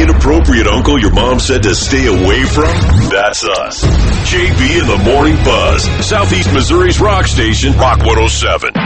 inappropriate uncle your mom said to stay away from? That's us. JB in the Morning Buzz, Southeast Missouri's rock station, Rock 107.